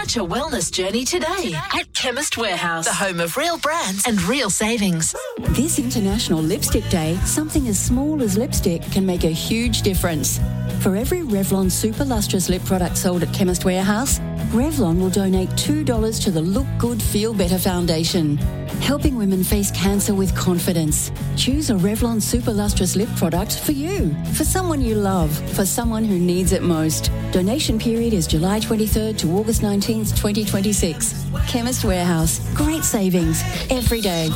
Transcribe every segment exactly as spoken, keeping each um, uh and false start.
Start your wellness journey today at Chemist Warehouse, the home of real brands and real savings. This International Lipstick Day, something as small as lipstick can make a huge difference. For every Revlon Super Lustrous lip product sold at Chemist Warehouse, Revlon will donate two dollars to the Look Good Feel Better Foundation, helping women face cancer with confidence. Choose a Revlon Super Lustrous lip product for you, for someone you love, for someone who needs it most. Donation period is July twenty-third to August nineteenth, twenty twenty-six. Chemist Warehouse. Great savings every day.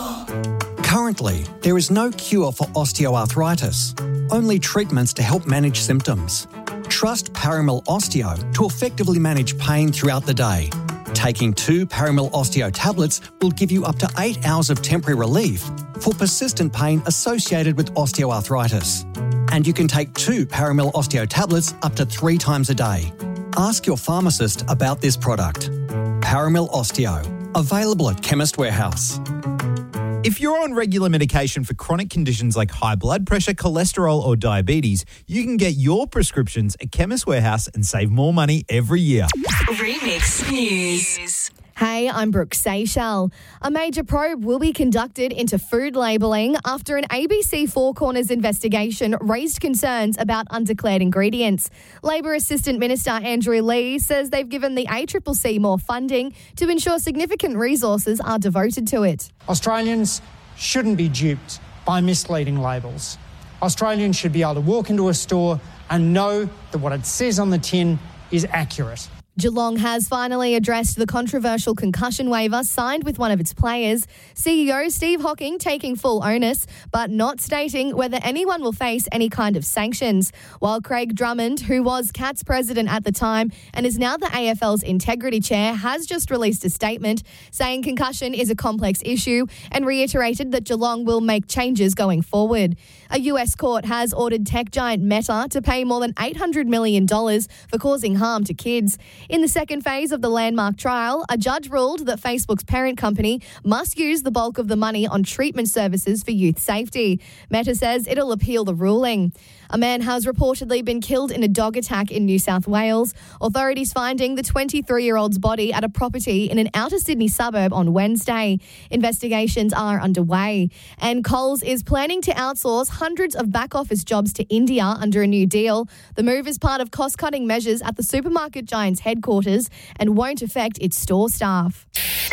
Currently, there is no cure for osteoarthritis, only treatments to help manage symptoms. Trust Paramil Osteo to effectively manage pain throughout the day. Taking two Paramil Osteo tablets will give you up to eight hours of temporary relief for persistent pain associated with osteoarthritis. And you can take two Paramil Osteo tablets up to three times a day. Ask your pharmacist about this product. Paramil Osteo, available at Chemist Warehouse. If you're on regular medication for chronic conditions like high blood pressure, cholesterol or diabetes, you can get your prescriptions at Chemist Warehouse and save more money every year. Remix News. Hey, I'm Brooke Seychelles. A major probe will be conducted into food labelling after an A B C Four Corners investigation raised concerns about undeclared ingredients. Labor Assistant Minister Andrew Lee says they've given the A C C C more funding to ensure significant resources are devoted to it. Australians shouldn't be duped by misleading labels. Australians should be able to walk into a store and know that what it says on the tin is accurate. Geelong has finally addressed the controversial concussion waiver signed with one of its players. C E O Steve Hocking taking full onus, but not stating whether anyone will face any kind of sanctions. While Craig Drummond, who was Cats president at the time and is now the A F L's integrity chair, has just released a statement saying concussion is a complex issue and reiterated that Geelong will make changes going forward. A U S court has ordered tech giant Meta to pay more than eight hundred million dollars for causing harm to kids. In the second phase of the landmark trial, a judge ruled that Facebook's parent company must use the bulk of the money on treatment services for youth safety. Meta says it'll appeal the ruling. A man has reportedly been killed in a dog attack in New South Wales. Authorities finding the twenty-three-year-old's body at a property in an outer Sydney suburb on Wednesday. Investigations are underway. And Coles is planning to outsource hundreds of back-office jobs to India under a new deal. The move is part of cost-cutting measures at the supermarket giant's headquarters and won't affect its store staff.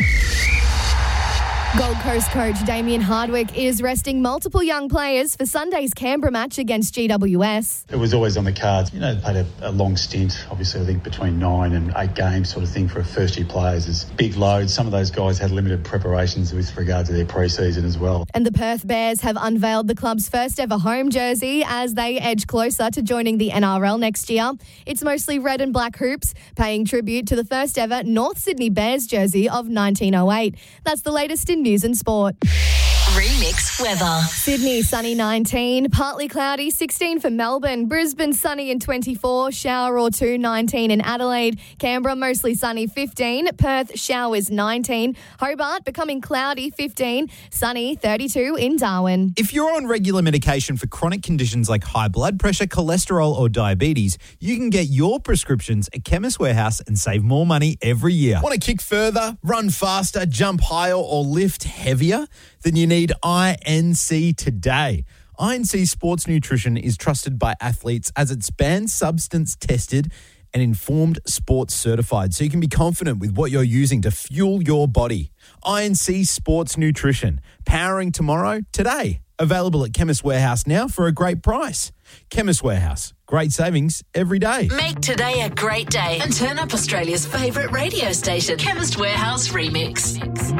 Gold Coast coach Damien Hardwick is resting multiple young players for Sunday's Canberra match against G W S. It was always on the cards. You know, they played a, a long stint, obviously I think between nine and eight games sort of thing for first-year players. Is big loads. Some of those guys had limited preparations with regard to their pre-season as well. And the Perth Bears have unveiled the club's first ever home jersey as they edge closer to joining the N R L next year. It's mostly red and black hoops, paying tribute to the first ever North Sydney Bears jersey of nineteen oh eight. That's the latest in news and sport. Remix weather. Sydney, sunny nineteen, partly cloudy, sixteen for Melbourne. Brisbane, sunny and twenty-four, shower or two, nineteen in Adelaide. Canberra, mostly sunny, fifteen. Perth, showers, nineteen. Hobart, becoming cloudy, fifteen. Sunny, thirty-two in Darwin. If you're on regular medication for chronic conditions like high blood pressure, cholesterol or diabetes, you can get your prescriptions at Chemist Warehouse and save more money every year. Want to kick further, run faster, jump higher or lift heavier? Then you need I N C today. I N C Sports Nutrition is trusted by athletes as it's banned substance tested and informed sports certified, so you can be confident with what you're using to fuel your body. I N C Sports Nutrition, powering tomorrow today. Available at Chemist Warehouse now for a great price. Chemist Warehouse, great savings every day. Make today a great day and turn up Australia's favourite radio station, Chemist Warehouse Remix.